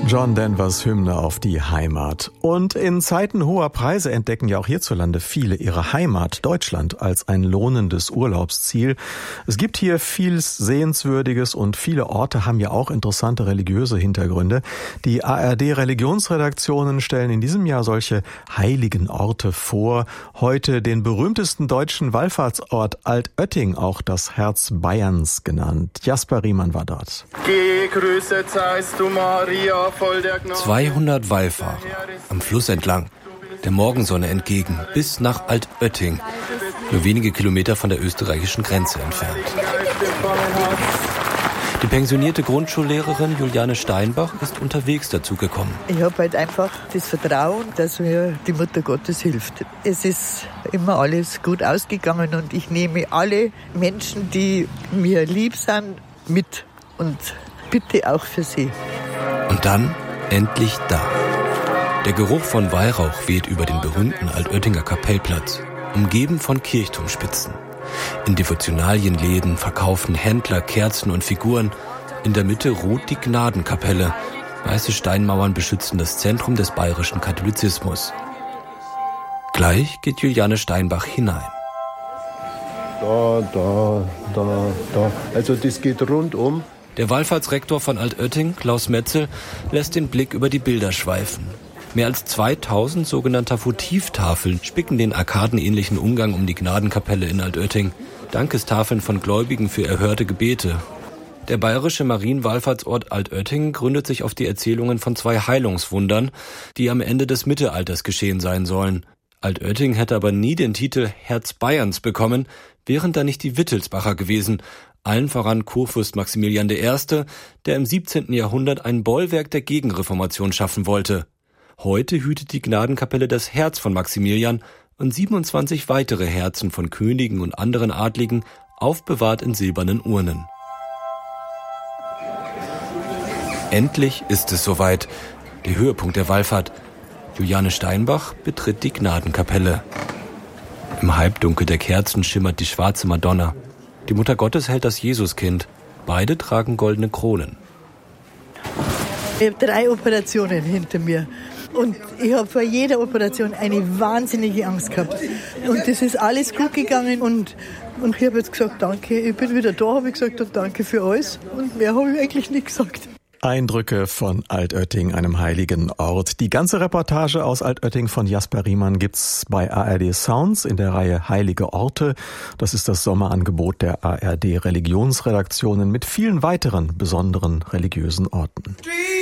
John Denvers Hymne auf die Heimat. Und in Zeiten hoher Preise entdecken ja auch hierzulande viele ihre Heimat, Deutschland, als ein lohnendes Urlaubsziel. Es gibt hier viel Sehenswürdiges und viele Orte haben ja auch interessante religiöse Hintergründe. Die ARD-Religionsredaktionen stellen in diesem Jahr solche heiligen Orte vor. Heute den berühmtesten deutschen Wallfahrtsort Altötting, auch das Herz Bayerns genannt. Jasper Riemann war dort. Gegrüßet seist du, Maria. 200 Wallfahrer am Fluss entlang, der Morgensonne entgegen, bis nach Altötting, nur wenige Kilometer von der österreichischen Grenze entfernt. Die pensionierte Grundschullehrerin Juliane Steinbach ist unterwegs dazugekommen. Ich habe halt einfach das Vertrauen, dass mir die Mutter Gottes hilft. Es ist immer alles gut ausgegangen und ich nehme alle Menschen, die mir lieb sind, mit und bitte auch für sie. Und dann endlich da. Der Geruch von Weihrauch weht über den berühmten Altöttinger Kapellplatz, umgeben von Kirchturmspitzen. In Devotionalienläden verkaufen Händler Kerzen und Figuren. In der Mitte ruht die Gnadenkapelle. Weiße Steinmauern beschützen das Zentrum des bayerischen Katholizismus. Gleich geht Juliane Steinbach hinein. Da. Also das geht rundum. Der Wallfahrtsrektor von Altötting, Klaus Metzel, lässt den Blick über die Bilder schweifen. Mehr als 2000 sogenannter Votivtafeln spicken den arkadenähnlichen Umgang um die Gnadenkapelle in Altötting. Dankestafeln von Gläubigen für erhörte Gebete. Der bayerische Marienwallfahrtsort Altötting gründet sich auf die Erzählungen von 2 Heilungswundern, die am Ende des Mittelalters geschehen sein sollen. Altötting hätte aber nie den Titel Herz Bayerns bekommen, wären da nicht die Wittelsbacher gewesen, allen voran Kurfürst Maximilian I., der im 17. Jahrhundert ein Bollwerk der Gegenreformation schaffen wollte. Heute hütet die Gnadenkapelle das Herz von Maximilian und 27 weitere Herzen von Königen und anderen Adligen, aufbewahrt in silbernen Urnen. Endlich ist es soweit, der Höhepunkt der Wallfahrt. Juliane Steinbach betritt die Gnadenkapelle. Im Halbdunkel der Kerzen schimmert die schwarze Madonna. Die Mutter Gottes hält das Jesuskind. Beide tragen goldene Kronen. Ich habe 3 Operationen hinter mir. Und ich habe vor jeder Operation eine wahnsinnige Angst gehabt. Und das ist alles gut gegangen. Und ich habe jetzt gesagt, danke, ich bin wieder da, habe ich gesagt, und danke für alles. Und mehr habe ich eigentlich nicht gesagt. Eindrücke von Altötting, einem heiligen Ort. Die ganze Reportage aus Altötting von Jasper Riemann gibt's bei ARD Sounds in der Reihe Heilige Orte. Das ist das Sommerangebot der ARD Religionsredaktionen mit vielen weiteren besonderen religiösen Orten.